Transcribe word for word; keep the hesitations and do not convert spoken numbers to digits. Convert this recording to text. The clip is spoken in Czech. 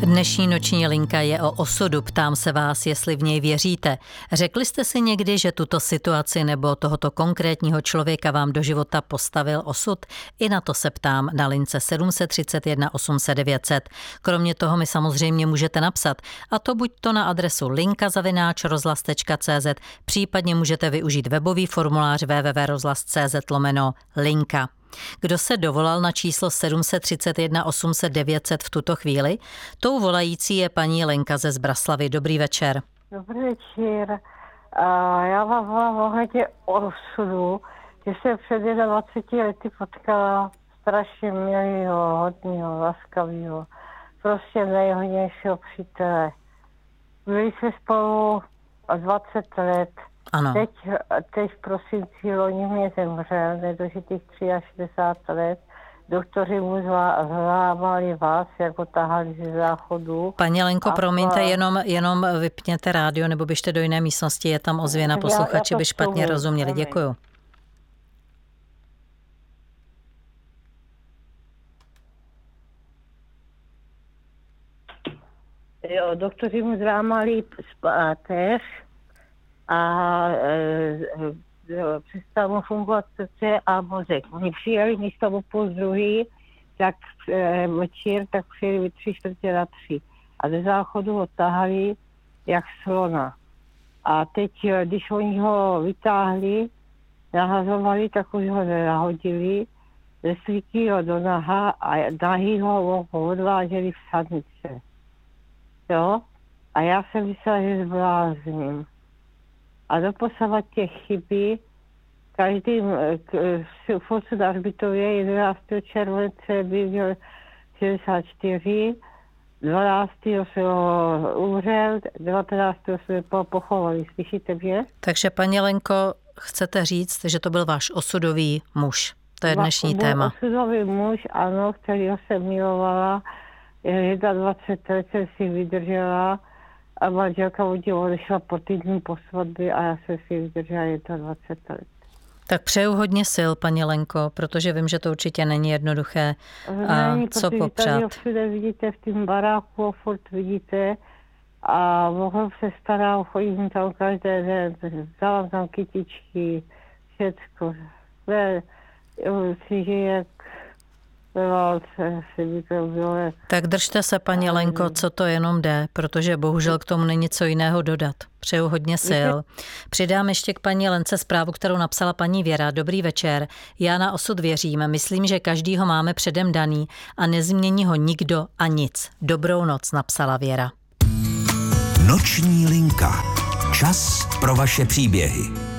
Dnešní noční linka je o osudu. Ptám se vás, jestli v něj věříte. Řekli jste si někdy, že tuto situaci nebo tohoto konkrétního člověka vám do života postavil osud? I na to se ptám na lince sedm tři jedna osm set devět set. Kromě toho mi samozřejmě můžete napsat, a to buď to na adresu linka zavináč rozhlas tečka cé zet, případně můžete využít webový formulář w w w tečka rozhlas tečka cé zet lomeno linka. Kdo se dovolal na číslo sedm tři jedna osm set devět set v tuto chvíli? Tou volající je paní Lenka ze Zbraslavy. Dobrý večer. Dobrý večer. A já vám volám ohledně osudu, že jsem před dvaceti lety potkala strašně milého, hodného, laskavého, prostě nejhodnějšího přítele. Byli jsme spolu dvacet let. Ano. Teď, teď v prosinci loni mě zemřel, nedožitých šedesát tři let. Doktoři mu zlámali vás, jak ho tahali ze záchodu. Paní Lenko, promiňte, jenom, jenom vypněte rádio nebo běžte do jiné místnosti, je tam ozvěna, posluchači by špatně rozuměli. Děkuju. Jo, doktoři mu zlámali páteř a e, e, přestal mu fungovat srdce a mozek. Oni přijeli místo o půl druhý, tak e, večer, tak přijeli tři čtvrtě na tři. A ze záchodu ho tahali jak slona. A teď, když oni ho vytáhli, nahazovali, tak už ho nenahodili, zesvíkli ho do naha a nahý ho odváželi v sadnice. Jo? A já jsem myslela, že zblázním. A doposavat těch chybí, každý furt na hřbitově jedenáctého července by měl šedesát čtyři, dvanáctého se ho umřel, devatenáctého se ho pochovali. Slyšíte mě? Takže paní Lenko, chcete říct, že to byl váš osudový muž. To je dnešní Byl téma. Osudový muž, ano, kterýho jsem milovala. dvacet let jsem si vydržela. A manželka od něj odešla po týdnu po svatbě a já jsem si vydržela dvacet let. Tak přeju hodně sil, paní Lenko, protože vím, že to určitě není jednoduché. A není, co popřát? Tady ho všude vidíte v tom baráku, furt vidíte a mohl se starat, chodím tam každý den, vzala tam kytičky, všecko. Ne, si žije ve válce, si by to bylo. Tak držte se, paní Lenko, co to jenom jde, protože bohužel k tomu není co jiného dodat. Přeju hodně sil. Přidám ještě k paní Lence zprávu, kterou napsala paní Věra. Dobrý večer. Já na osud věřím. Myslím, že každý ho máme předem daný a nezmění ho nikdo a nic. Dobrou noc, napsala Věra. Noční linka. Čas pro vaše příběhy.